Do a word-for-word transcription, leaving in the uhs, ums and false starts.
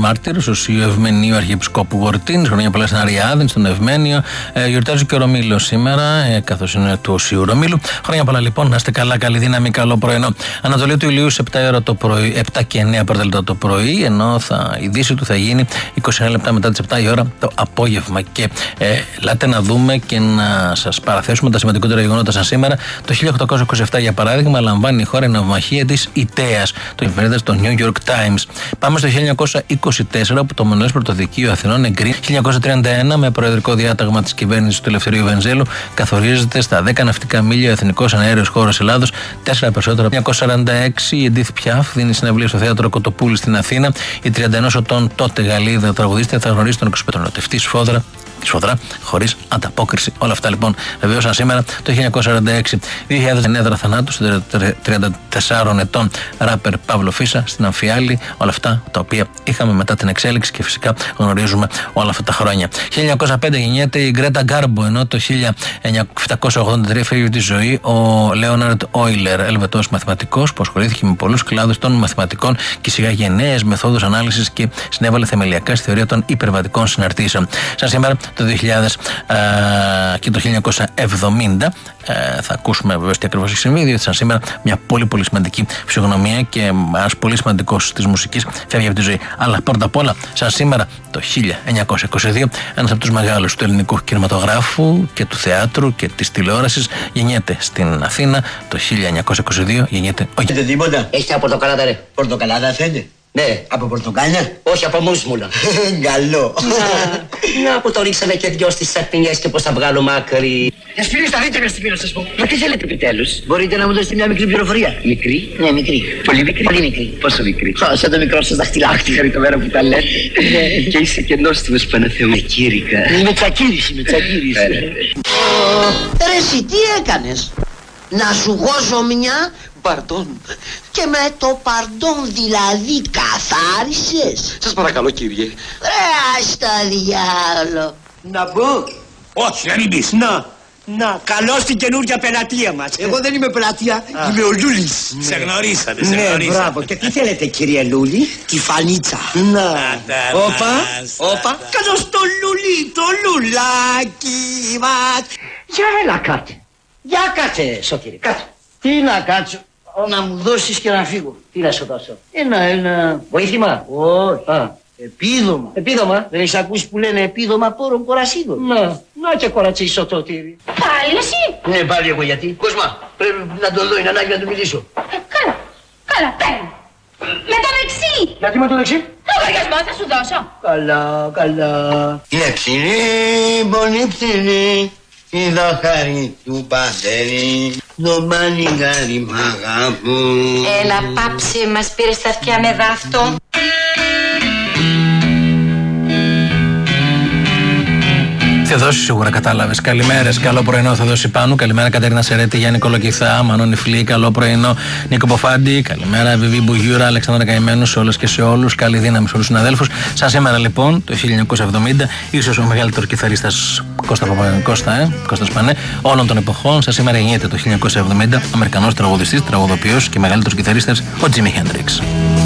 Μάρτυρος, οσίου Ευμενίου Αρχιεπισκόπου Γορτίνης. Χρόνια πολλά στην Αριάδη, στον Ευμένιο. Ε, γιορτάζει και ο Ρωμήλος σήμερα, ε, καθώς είναι του Οσίου Ρωμήλου. Χρόνια πολλά λοιπόν, να είστε καλά, καλή δύναμη, καλό πρωινό. Ανατολή του ηλίου σε επτά ώρα το πρωί, επτά και εννέα πρώτα λεπτά το πρωί, ενώ θα, η δύση του θα γίνει είκοσι εννέα λεπτά μετά τις επτά η ώρα το απόγευμα. Και ε, ελάτε να δούμε και να σας παραθέσουμε τα σημαντικότερα γεγονότα σαν σήμερα. Το χίλια οκτακόσια είκοσι επτά, για παράδειγμα, λαμβάνει η χώρα η ναυμαχία της Ιτέας, το εφημερίδα στο New York Times. Πάμε στο χίλια εννιακόσια είκοσι τέσσερα, που το Μονοές Πρωτοδικείο Αθηνών εγκρίνει. χίλια εννιακόσια τριάντα ένα, με προεδρικό διάταγμα της κυβέρνησης του Ελευθερίου Βενιζέλου, καθορίζεται στα δέκα ναυτικά μίλια ο εθνικός αέριος χώρος Ελλάδος, τέσσερα περισσότερα. χίλια εννιακόσια σαράντα έξι, η Εντίθ Πιάφ δίνει συναυλία στο θέατρο Κοτοπούλη στην Αθήνα. Η τριάντα ενός ετών τότε Γαλλίδα τραγουδίστρια θα γνωρίσει τον εξωπετρονοτευτή Σφόδρα. Σφοδρά, χωρίς ανταπόκριση. Όλα αυτά λοιπόν βεβαίωσαν σήμερα. Το χίλια εννιακόσια σαράντα έξι, δύο χιλιάδες εννέα έδρα θανάτου στον τριάντα τεσσάρων ετών ράπερ Παύλο Φίσα στην Αμφιάλη. Όλα αυτά τα οποία είχαμε μετά την εξέλιξη και φυσικά γνωρίζουμε όλα αυτά τα χρόνια. χίλια εννιακόσια πέντε γεννιέται η Γκρέτα Γκάρμπο, ενώ το χίλια εννιακόσια ογδόντα τρία φεύγει τη ζωή ο Λέοναρντ Όιλερ, Ελβετός μαθηματικός που ασχολήθηκε με πολλούς κλάδους των μαθηματικών και εισηγάγε νέες μεθόδους ανάλυσης και συνέβαλε θεμελιακά στη θεωρία των υπερβατικών συναρτήσεων. Σαν σήμερα το δύο χιλιάδες ε, και το χίλια εννιακόσια εβδομήντα ε, θα ακούσουμε βεβαίως τι ακριβώς έχει συμβεί, διότι σαν σήμερα μια πολύ πολύ σημαντική φυσιογνωμία και ένας πολύ σημαντικός της μουσικής φεύγει από τη ζωή. Αλλά πρώτα απ' όλα, σαν σήμερα το χίλια εννιακόσια είκοσι δύο, ένας από τους μεγάλους του ελληνικού κινηματογράφου και του θεάτρου και της τηλεόρασης γεννιέται στην Αθήνα. Το χίλια εννιακόσια είκοσι δύο γεννιέται ο Έχετε τίποτα? Έχει μια πορτοκαλάδα, ρε. Πορτοκαλάδα θέλετε? Ναι. Από πορτοκάλια? Όχι, από μουσμουλα. Καλό. Να, να που το ρίξαμε και δυο στις σαπινιές και πως θα βγάλουμε άκρη. Εσπίρι στα δείτε με στην πείρα σας πω. Μα τι θέλετε επιτέλους? Μπορείτε να μου δώσετε μια μικρή πληροφορία? Μικρή? Ναι, μικρή. Πολύ μικρή. Πολύ μικρή. Πόσο μικρή? Σα, σαν το μικρό σας δαχτυλάκι. Χαριτωμένα που τα λέτε. Και είσαι και νόστιμος Παναθεού. Κύρικα. Είμαι τσακίρης, είμαι τσακίρης. Ρε εσύ τι έκανες? Να σου γώσω μια Παρντών. και με το παρντών δηλαδή καθάρισες? Σας παρακαλώ κύριε. Ρε ας το διάολο. Να μπω? Όχι, δεν είπες. Να. Να, καλώς την καινούργια πελατεία μας. Εγώ δεν είμαι πελατεία, είμαι ο Λούλης. Σε γνωρίσατε, σε Ναι, γνωρίσατε. μπράβο. Και τι θέλετε κύριε Λούλη? Τη φανίτσα. Να. Ατανάσα. Όπα, όπα. Καλώς το Λούλη, το λουλάκι μας. Για έλα κάτσε. Για κάτσε, Σωτήρη, κάτσε. Τι να κάτσω? Να μου δώσεις και να φύγω. Τι να σου δώσω? Ένα, ένα... Βοήθημα? Όχι. Α, επίδομα. Επίδομα? Δεν έχεις ακούσει που λένε επίδομα πόρων κορασίδων? Να, να και κορατσί Σωτήρη. Πάλι εσύ. Ναι, πάλι εγώ γιατί. Κοσμά, πρέπει να τον δω, είναι ανάγκη να του μιλήσω. Ε, καλά, καλά, παίρνω. Με το δεξί. Γιατί με το δεξί? Λογαριασμό θα σου δώσω. Καλά, καλά. Είναι ψηλή, πολύ ψηλή, η δαχαρή του πατέρι, το μανιγάρι μ' αγαπούν. Έλα πάψε, μας πήρε στα αυτιά με δάφτο. Θεοδόση, σίγουρα κατάλαβες. Καλημέρες, καλό πρωινό Θεοδόση Πάνου. Καλημέρα Κατερίνα Σερέτη, Γιάννη Κολοκυθά, Μανώνη Φλή, καλό πρωινό Νίκο Ποφάντη. Καλημέρα Βιβί Μπουγιούρα, Αλεξάνδρα Καημένου, σε όλες και σε όλους. Καλή δύναμη σε όλους τους συναδέλφους. Σαν σήμερα λοιπόν, το χίλια εννιακόσια εβδομήντα, ίσως ο μεγαλύτερος κιθαρίστας Κώστα Κώστα, ε, Κώστας Πανέ, όλων των εποχών. Σαν σήμερα γεννιέται το χίλια εννιακόσια εβδομήντα, ο Αμερικανός τραγουδιστής, τραγουδοποιός και μεγαλύτερος κιθαρίστας, ο Τζίμι Χέντριξ.